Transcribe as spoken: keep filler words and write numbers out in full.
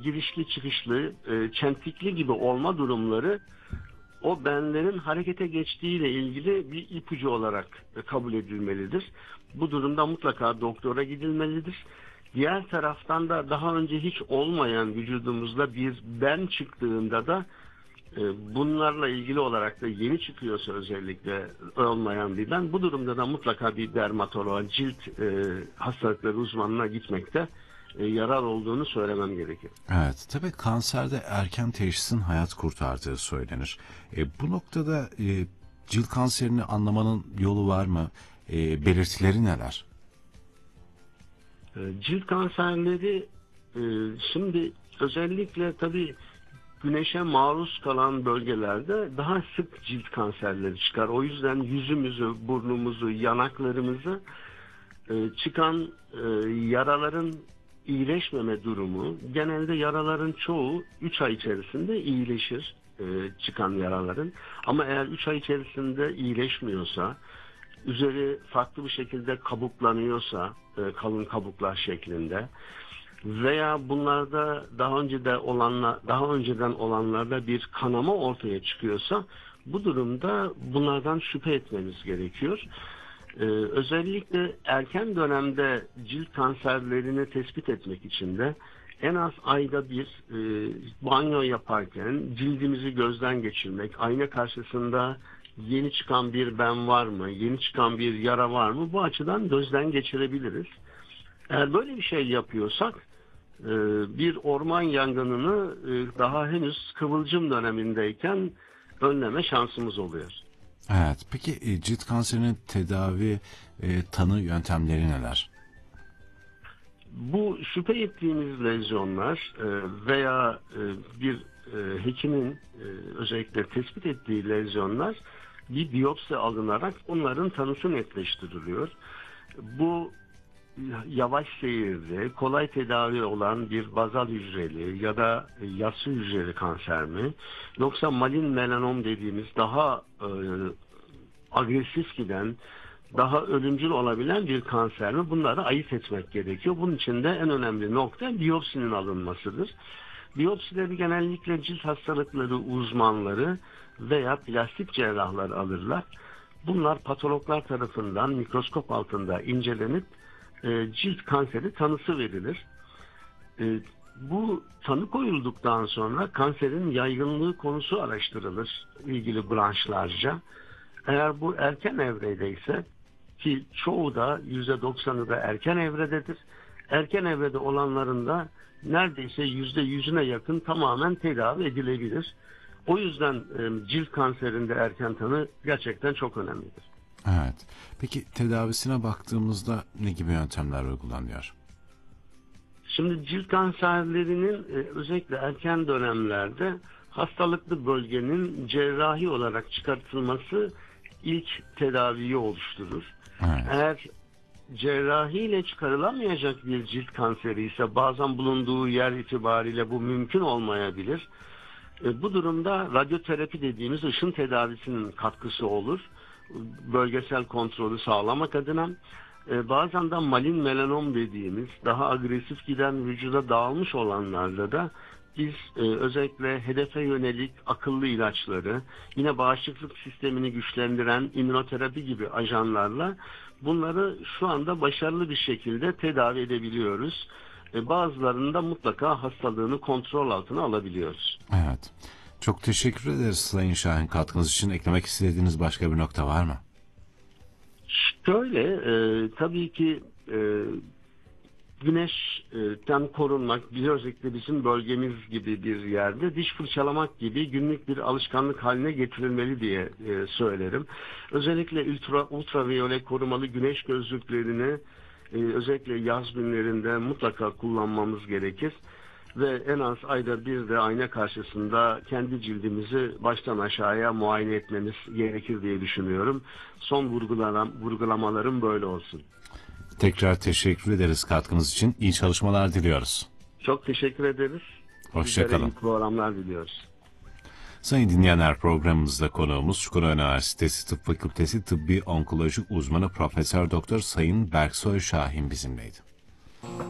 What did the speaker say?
girişli çıkışlı, e, çentikli gibi olma durumları o benlerin harekete geçtiğiyle ilgili bir ipucu olarak e, kabul edilmelidir. Bu durumda mutlaka doktora gidilmelidir. Diğer taraftan da daha önce hiç olmayan vücudumuzda bir ben çıktığında da e, bunlarla ilgili olarak da yeni çıkıyorsa özellikle olmayan bir ben, bu durumda da mutlaka bir dermatoloğa, cilt e, hastalıkları uzmanına gitmekte e, yarar olduğunu söylemem gerekir. Evet, tabii kanserde erken teşhisin hayat kurtardığı söylenir. E, bu noktada e, cilt kanserini anlamanın yolu var mı? E, belirtileri neler? E, cilt kanserleri e, şimdi özellikle tabii güneşe maruz kalan bölgelerde daha sık cilt kanserleri çıkar. O yüzden yüzümüzü, burnumuzu, yanaklarımızı e, çıkan e, yaraların iyileşmeme durumu, genelde yaraların çoğu üç ay içerisinde iyileşir, e, çıkan yaraların. Ama eğer üç ay içerisinde iyileşmiyorsa, üzeri farklı bir şekilde kabuklanıyorsa, e, kalın kabuklar şeklinde veya bunlarda daha önce de olanlar, daha önceden olanlarda bir kanama ortaya çıkıyorsa, bu durumda bunlardan şüphe etmemiz gerekiyor. Ee, özellikle erken dönemde cilt kanserlerini tespit etmek için de en az ayda bir e, banyo yaparken cildimizi gözden geçirmek, ayna karşısında yeni çıkan bir ben var mı, yeni çıkan bir yara var mı, bu açıdan gözden geçirebiliriz. Eğer böyle bir şey yapıyorsak e, bir orman yangınını e, daha henüz kıvılcım dönemindeyken önleme şansımız oluyor. Evet, peki e, cilt kanserinin tedavi e, tanı yöntemleri neler? Bu şüphe ettiğimiz lezyonlar e, veya e, bir e, hekimin e, özellikle tespit ettiği lezyonlar bir biyopsi alınarak onların tanısı netleştiriliyor. Bu yavaş seyirli, kolay tedavi olan bir bazal hücreli ya da yassı hücreli kanser mi? Yoksa malin melanom dediğimiz daha e, agresif giden, daha ölümcül olabilen bir kanser mi? Bunları ayırt etmek gerekiyor. Bunun için de en önemli nokta biyopsinin alınmasıdır. Biyopsileri genellikle cilt hastalıkları uzmanları veya plastik cerrahlar alırlar. Bunlar patologlar tarafından mikroskop altında incelenip e, cilt kanseri tanısı verilir. E, bu tanı koyulduktan sonra kanserin yaygınlığı konusu araştırılır ilgili branşlarca. Eğer bu erken evredeyse, ki çoğu da yüzde doksanı da erken evrededir. Erken evrede olanların da neredeyse yüzde yüzüne yakın tamamen tedavi edilebilir. O yüzden e, cilt kanserinde erken tanı gerçekten çok önemlidir. Evet. Peki tedavisine baktığımızda ne gibi yöntemler uygulanıyor? Şimdi cilt kanserlerinin e, özellikle erken dönemlerde hastalıklı bölgenin cerrahi olarak çıkartılması ilk tedaviyi oluşturur. Evet. Eğer cerrahiyle çıkarılamayacak bir cilt kanseri ise bazen bulunduğu yer itibariyle bu mümkün olmayabilir. E, bu durumda radyoterapi dediğimiz ışın tedavisinin katkısı olur. Bölgesel kontrolü sağlamak adına. E, bazen de malin melanom dediğimiz daha agresif giden vücuda dağılmış olanlarda da biz e, özellikle hedefe yönelik akıllı ilaçları, yine bağışıklık sistemini güçlendiren immünoterapi gibi ajanlarla bunları şu anda başarılı bir şekilde tedavi edebiliyoruz. E, bazılarında mutlaka hastalığını kontrol altına alabiliyoruz. Evet. Çok teşekkür ederiz Sayın Şahin, katkınız için. Eklemek istediğiniz başka bir nokta var mı? Şöyle, e, tabii ki e, güneşten korunmak, bir özellikle bizim bölgemiz gibi bir yerde diş fırçalamak gibi günlük bir alışkanlık haline getirilmeli diye e, söylerim. Özellikle ultra, ultraviyole korumalı güneş gözlüklerini e, özellikle yaz günlerinde mutlaka kullanmamız gerekir. Ve en az ayda bir de ayna karşısında kendi cildimizi baştan aşağıya muayene etmemiz gerekir diye düşünüyorum. Son vurgulam vurgulamalarım böyle olsun. Tekrar teşekkür ederiz katkınız için. İyi çalışmalar diliyoruz. Çok teşekkür ederiz. Hoşça kalın. İyi programlar diliyoruz. Sayın dinleyenler, programımızda konuğumuz Çukurova Üniversitesi Tıp Fakültesi Tıbbi Onkoloji Uzmanı Profesör Doktor Sayın Berksoy Şahin bizimleydi.